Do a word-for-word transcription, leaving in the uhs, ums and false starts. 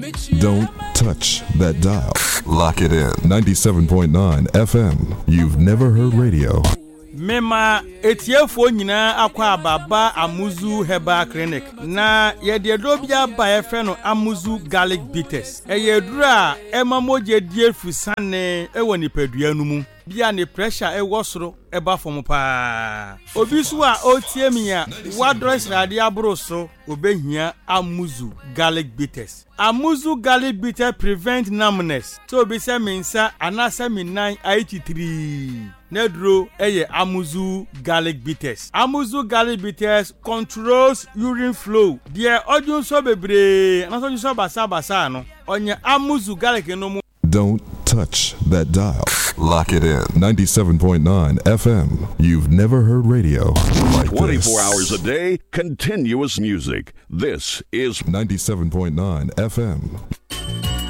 Don't touch that dial. Lock it in. ninety-seven point nine F M. You've never heard radio. Mema etiefo nyina akwa ababa Amuzu Herbal Clinic na yede dobia ba efe no Amuzu Garlic Bitters eyedura emamoje die fusane ewo nipadua no mu bia ne pressure ewo soro eba fom pa obi so a otiemia wadress rade abro so obehia Amuzu Garlic Bitters. Amuzu Garlic Bitters prevent numbness so obi se mensa anasa minan eighty-three Nedro eye Amuzu Garlic Bitters. Amuzu Garlic Bitters controls urine flow. Die odun so bebre, na so so basa basa no. Onye Amuzu Garlic no mo. Don't touch that dial. Lock it in. ninety-seven point nine F M. You've never heard radio like twenty-four this. hours a day, continuous music. This is ninety-seven point nine F M.